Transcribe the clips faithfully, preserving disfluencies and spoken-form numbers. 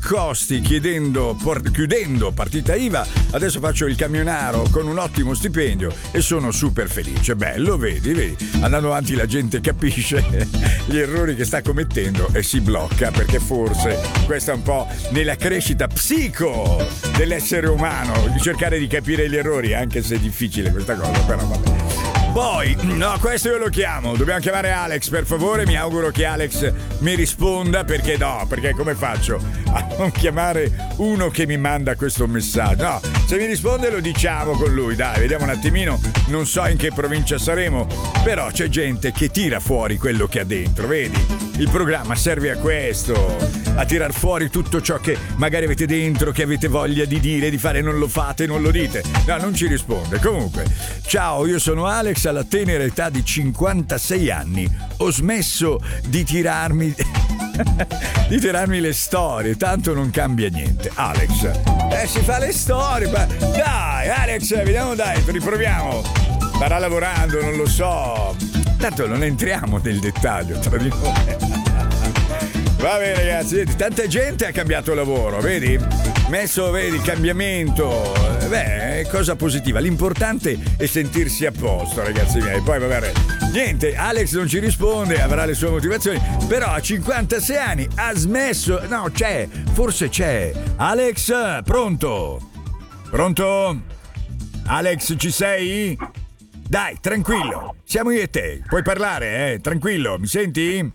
costi chiedendo, por- chiudendo partita I V A, adesso faccio il camionaro con un ottimo stipendio e sono super felice. Bello, vedi, vedi, andando avanti la gente capisce gli errori che sta commettendo e si blocca, perché forse questa è un po' nella crescita psico dell'essere umano, di cercare di capire gli errori, anche se è difficile questa cosa, però vabbè. Poi, no, questo io lo chiamo, dobbiamo chiamare Alex, per favore, mi auguro che Alex mi risponda, perché no, perché come faccio a non chiamare uno che mi manda questo messaggio? No, se mi risponde lo diciamo con lui, dai, vediamo un attimino, non so in che provincia saremo, però c'è gente che tira fuori quello che ha dentro, vedi? Il programma serve a questo, a tirar fuori tutto ciò che magari avete dentro, che avete voglia di dire, di fare, non lo fate, non lo dite. No, non ci risponde. Comunque, ciao, io sono Alex, alla tenera età di cinquantasei anni ho smesso di tirarmi di tirarmi le storie, tanto non cambia niente. Alex, eh, si fa le storie, ma dai Alex, vediamo, dai, riproviamo. Starà lavorando, non lo so, tanto non entriamo nel dettaglio tra di noi. Va bene ragazzi, vedi, tanta gente ha cambiato lavoro, vedi? Messo, vedi, cambiamento, beh, è cosa positiva. L'importante è sentirsi a posto, ragazzi miei. Poi vabbè, niente, Alex non ci risponde, avrà le sue motivazioni, però a cinquantasei anni ha smesso, no, c'è, forse c'è. Alex, pronto? Pronto? Alex, ci sei? Dai, tranquillo, siamo io e te, puoi parlare, eh, tranquillo, mi senti?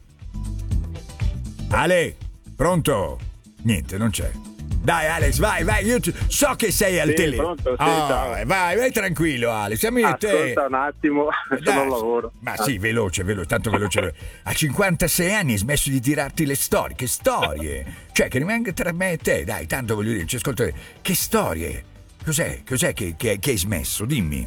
Ale, pronto? Niente, non c'è. Dai Alex, vai, vai, io t- so che sei al sì, telefono. Pronto, sì, oh, ciao. Vai, vai tranquillo Alex, siamo io e te. Ascolta un attimo, sono al lavoro. Ma sì, veloce, veloce, tanto veloce. A cinquantasei anni hai smesso di tirarti le storie, che storie? Cioè, che rimanga tra me e te, dai, tanto voglio dire, ci ascolta, che storie? Cos'è, cos'è che, che, che hai smesso? Dimmi.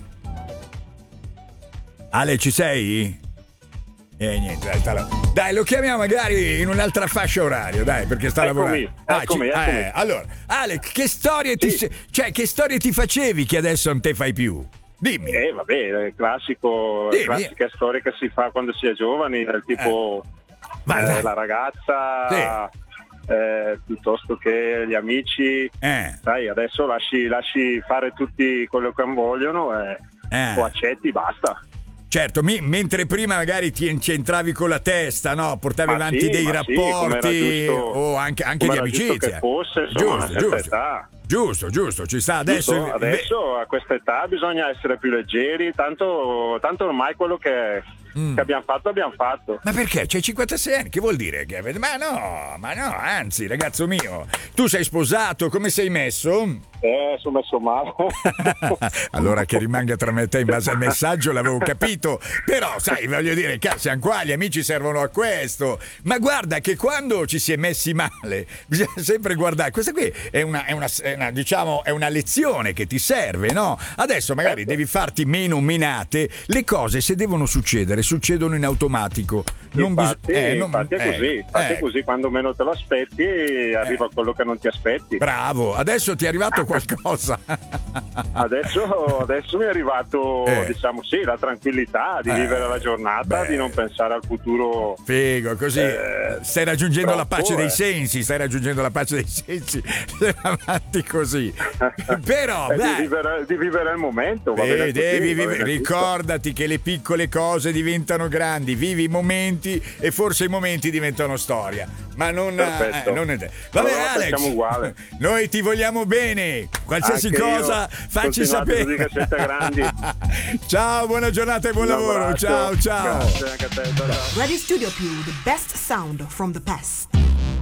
Ale, ci sei? E eh, niente, dai, sta là. Dai, lo chiamiamo magari in un'altra fascia oraria, dai, perché sta Eccomi, lavorando. Ah, eccomi, ci, eccomi. Eh, allora, Alex, che storie ti Sì. cioè che storie ti facevi che adesso non te fai più? Dimmi. Eh, vabbè, il classico, Dimmi. classica storia che si fa quando si è giovani, del tipo Vai, eh, vai. la ragazza, eh, piuttosto che gli amici. Eh. Sai, adesso lasci, lasci fare tutti quello che vogliono e Eh. o accetti, basta. Certo, mi, mentre prima magari ti ci entravi con la testa, no? Portavi Ma avanti sì, dei ma sì, rapporti com'era giusto- o anche, anche di com'era giusto amicizia. che fosse, insomma, una giusto, certa giusto. età. Giusto, giusto, ci sta adesso. Giusto? Adesso a questa età bisogna essere più leggeri, tanto, tanto ormai quello che, Mm. che abbiamo fatto abbiamo fatto. Ma perché? C'hai cinquantasei anni, che vuol dire? Che- Ma no, ma no, anzi, ragazzo mio, tu sei sposato, come sei messo? Eh, sono messo male. Allora che rimanga tra me e te in base al messaggio l'avevo capito, però sai, voglio dire, cazzo, siamo qua, gli amici servono a questo, ma guarda che quando ci si è messi male bisogna sempre guardare, questa qui è una, è una, è una diciamo è una lezione che ti serve, no? Adesso magari devi farti meno menate, le cose se devono succedere succedono in automatico. Non infatti, bis- eh, non- infatti è così, eh, infatti eh. è così, quando meno te lo aspetti arriva quello che non ti aspetti. Bravo, adesso ti è arrivato qualcosa. Adesso, adesso mi è arrivato, Eh. diciamo sì, la tranquillità di Eh, vivere la giornata, beh. di non pensare al futuro. Figo, così Eh, stai raggiungendo la troppo, pace dei eh. sensi, stai raggiungendo la pace dei sensi, stai avanti così. Però, Eh, di, dai, vivere, di vivere il momento, va bene eh, così, devi va vive- bene tutto. ricordati che le piccole cose diventano grandi, vivi i momenti e forse i momenti diventano storia. Ma non, Perfetto. eh, non è- Va bene, Allora, Alex. facciamo uguale. Noi ti vogliamo bene. Qualsiasi Anche io. cosa, facci Continuate sapere. così che siete grandi. Ciao, buona giornata e buon Un lavoro. abbraccio. Ciao, ciao. Grazie anche a te. Ciao, ciao. Radio Studio Più, the best sound from the past.